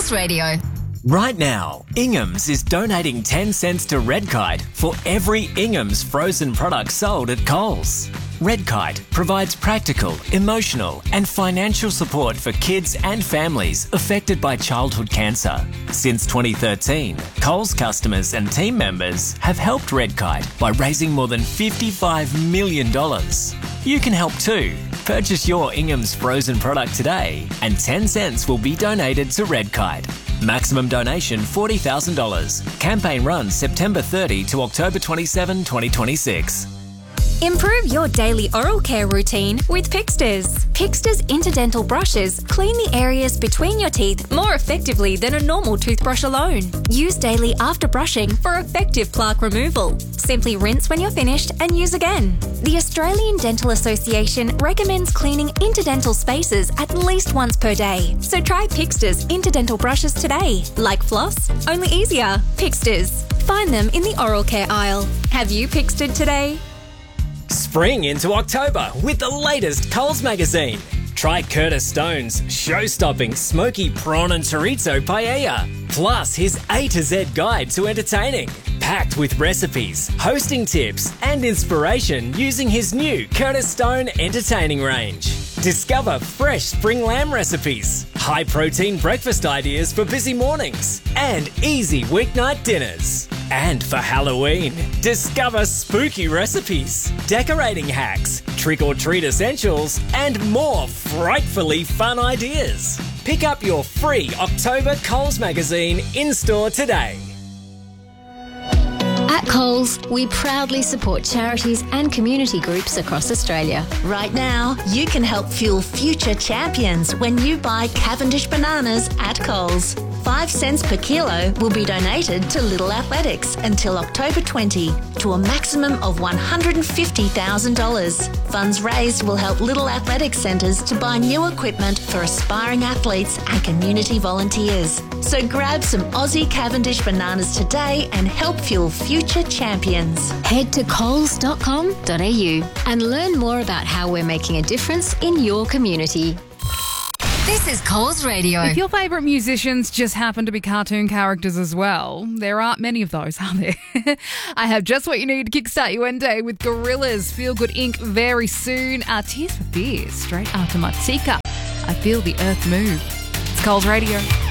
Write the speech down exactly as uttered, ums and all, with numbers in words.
Coles Radio. Right now, Ingham's is donating ten cents to Red Kite for every Ingham's frozen product sold at Coles. Red Kite provides practical, emotional and financial support for kids and families affected by childhood cancer. Since twenty thirteen, Coles customers and team members have helped Red Kite by raising more than fifty-five million dollars. You can help too. Purchase your Ingham's frozen product today and ten cents will be donated to Red Kite. Maximum donation forty thousand dollars. Campaign runs September thirtieth to October twenty-seventh, twenty twenty-six. Improve your daily oral care routine with Pixters. Pixters Interdental brushes clean the areas between your teeth more effectively than a normal toothbrush alone. Use daily after brushing for effective plaque removal. Simply rinse when you're finished and use again. The Australian Dental Association recommends cleaning interdental spaces at least once per day. So try Pixters Interdental brushes today. Like floss, only easier. Pixters. Find them in the oral care aisle. Have you Pixtered today? Spring into October with the latest Coles magazine. Try Curtis Stone's show-stopping smoky prawn and chorizo paella, plus his A to Z guide to entertaining, packed with recipes, hosting tips and inspiration using his new Curtis Stone entertaining range. Discover fresh spring lamb recipes, high-protein breakfast ideas for busy mornings, and easy weeknight dinners. And for Halloween, discover spooky recipes, decorating hacks, trick-or-treat essentials, and more frightfully fun ideas. Pick up your free October Coles magazine in-store today. At Coles, we proudly support charities and community groups across Australia. Right now, you can help fuel future champions when you buy Cavendish bananas at Coles. Five cents per kilo will be donated to Little Athletics until October twentieth to a maximum of one hundred fifty thousand dollars. Funds raised will help Little Athletics centres to buy new equipment for aspiring athletes and community volunteers. So grab some Aussie Cavendish bananas today and help fuel future champions. Head to coles dot com dot a u and learn more about how we're making a difference in your community. This is Coles Radio. If your favourite musicians just happen to be cartoon characters as well, there aren't many of those, are there? I have just what you need to kickstart your Wednesday with Gorillaz, Feel Good Incorporated very soon. Uh, Tears for Fears, straight after Matika. I Feel the Earth Move. It's Coles Radio.